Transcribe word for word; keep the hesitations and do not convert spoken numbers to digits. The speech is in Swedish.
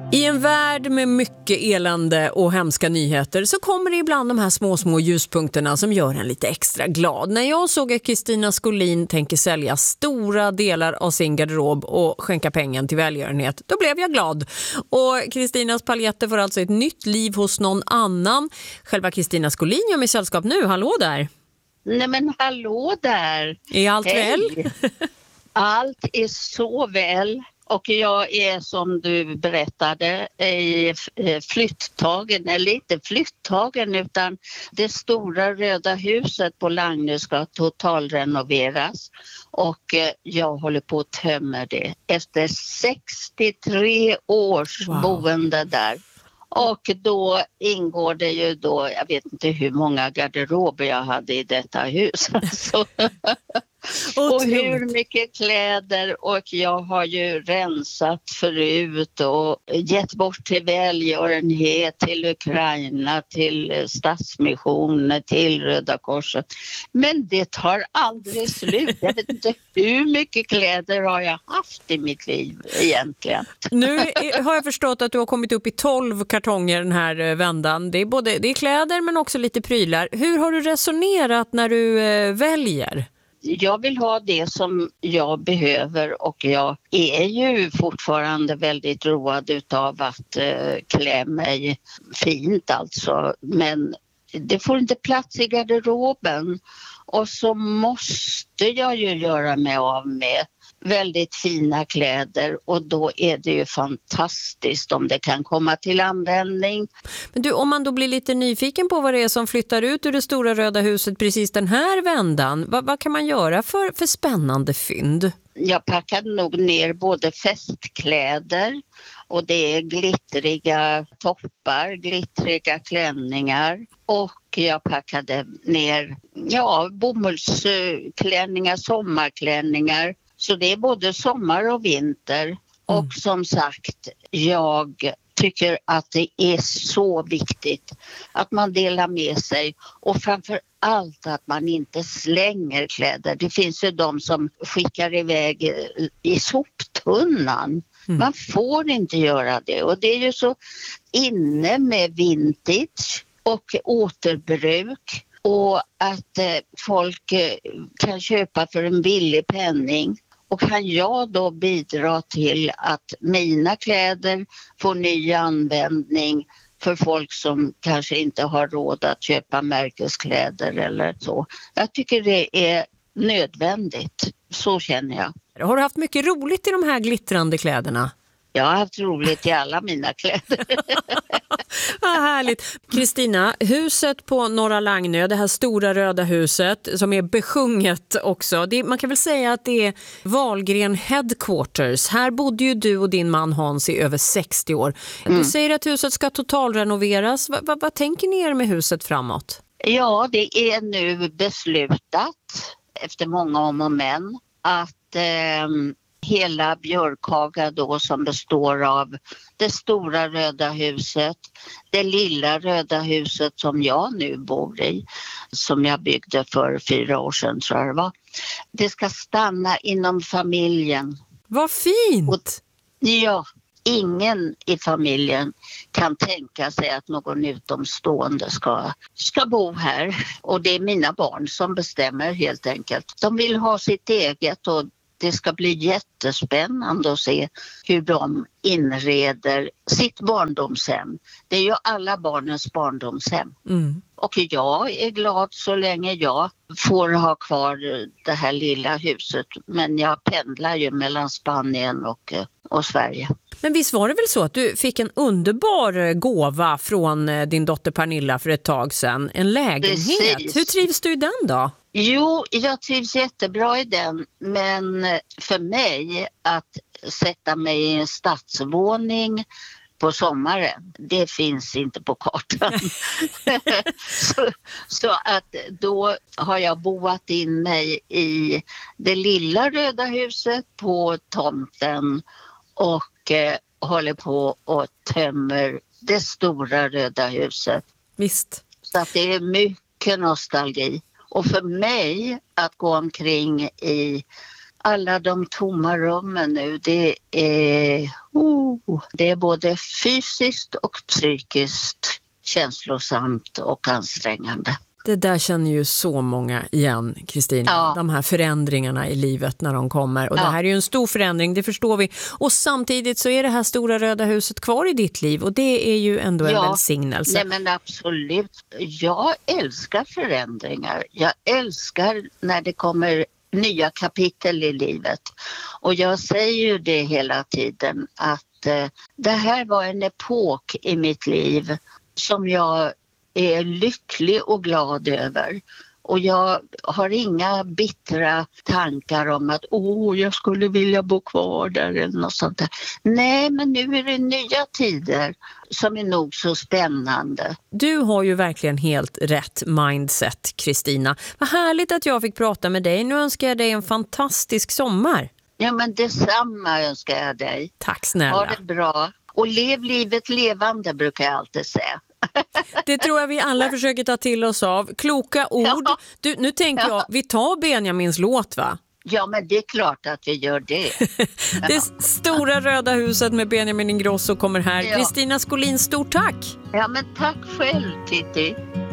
I en värld med mycket elände och hemska nyheter så kommer det ibland de här små små ljuspunkterna som gör en lite extra glad. När jag såg att Kristina Skolin tänker sälja stora delar av sin garderob och skänka pengen till välgörenhet, då blev jag glad. Och Kristinas paljetter får alltså ett nytt liv hos någon annan. Själva Kristina Skolin gör mig sällskap nu. Hallå där! Nej men hallå där! Är allt Hej. väl? Allt är så väl. Och jag är, som du berättade, i flyttagen, eller inte flyttagen, utan det stora röda huset på Lagnö ska totalrenoveras. Och jag håller på att tömma det efter sextiotre års wow. boende där. Och då ingår det ju då, jag vet inte hur många garderober jag hade i detta hus. Så. Och hur mycket kläder, och jag har ju rensat förut och gett bort till välgörenhet, till Ukraina, till Stadsmissionen, till Röda Korset. Men det tar aldrig slut. Jag vet inte hur mycket kläder har jag haft i mitt liv egentligen. Nu har jag förstått att du har kommit upp i tolv kartonger den här vändan. Det är både det är kläder men också lite prylar. Hur har du resonerat när du väljer? Jag vill ha det som jag behöver, och jag är ju fortfarande väldigt road utav att eh, klä mig fint alltså. Men det får inte plats i garderoben, och så måste jag ju göra mig av med väldigt fina kläder, och då är det ju fantastiskt om det kan komma till användning. Men du, om man då blir lite nyfiken på vad det är som flyttar ut ur det stora röda huset precis den här vändan, vad, vad kan man göra för, för spännande fynd? Jag packade nog ner både festkläder, och det är glittriga toppar, glittriga klänningar, och jag packade ner ja, bomullsklänningar, sommarklänningar. Så det är både sommar och vinter. Mm. Och som sagt, jag tycker att det är så viktigt att man delar med sig. Och framför allt att man inte slänger kläder. Det finns ju de som skickar iväg i soptunnan. Mm. Man får inte göra det. Och det är ju så inne med vintage och återbruk. Och att eh, folk eh, kan köpa för en billig penning. Och kan jag då bidra till att mina kläder får ny användning för folk som kanske inte har råd att köpa märkeskläder eller så. Jag tycker det är nödvändigt. Så känner jag. Har du haft mycket roligt i de här glittrande kläderna? Jag har haft roligt i alla mina kläder. Vad härligt. Kristina, huset på Norra Lagnö, det här stora röda huset som är besjunget också. Det, man kan väl säga att det är Wahlgren Headquarters. Här bodde ju du och din man Hans i över sextio år. Mm. Du säger att huset ska totalrenoveras. Va, va, vad tänker ni er med huset framåt? Ja, det är nu beslutat efter många om och men att eh, hela Björkhaga då, som består av det stora röda huset, det lilla röda huset som jag nu bor i, som jag byggde för fyra år sedan tror jag det var. Det ska stanna inom familjen. Vad fint! Och, ja, ingen i familjen kan tänka sig att någon utomstående ska, ska bo här. Och det är mina barn som bestämmer helt enkelt. De vill ha sitt eget, och det ska bli jättespännande att se hur de inreder sitt barndomshem. Det är ju alla barnens barndomshem. Mm. Och jag är glad så länge jag får ha kvar det här lilla huset. Men jag pendlar ju mellan Spanien och, och Sverige. Men visst var det väl så att du fick en underbar gåva från din dotter Pernilla för ett tag sedan? En lägenhet. Precis. Hur trivs du i den då? Jo, jag trivs jättebra i den, men för mig att sätta mig i en stadsvåning på sommaren, det finns inte på kartan. så, så att då har jag boat in mig i det lilla röda huset på tomten och eh, håller på och tömmer det stora röda huset. Visst. Så att det är mycket nostalgi. Och för mig att gå omkring i alla de tomma rummen nu, det är oh, det är både fysiskt och psykiskt känslosamt och ansträngande. Det där känner ju så många igen, Kristina. Ja. De här förändringarna i livet när de kommer. Och ja. Det här är ju en stor förändring, det förstår vi. Och samtidigt så är det här stora röda huset kvar i ditt liv. Och det är ju ändå en ja. välsignelse. Nej men absolut. Jag älskar förändringar. Jag älskar när det kommer nya kapitel i livet. Och jag säger ju det hela tiden att eh, det här var en epok i mitt liv som jag är lycklig och glad över. Och jag har inga bittra tankar om att åh, jag skulle vilja bo kvar där eller något sånt där. Nej, men nu är det nya tider som är nog så spännande. Du har ju verkligen helt rätt mindset, Kristina. Vad härligt att jag fick prata med dig. Nu önskar jag dig en fantastisk sommar. Ja, men detsamma önskar jag dig. Tack snälla. Ha det bra. Och lev livet levande brukar jag alltid säga. Det tror jag vi alla försöker ta till oss av. Kloka ord. Ja. Du, nu tänker jag, vi tar Benjamins låt va? Ja, men det är klart att vi gör det. Det stora röda huset med Benjamin Ingrosso kommer här. Ja. Kristina Skolin, stort tack! Ja, men tack själv, Titti.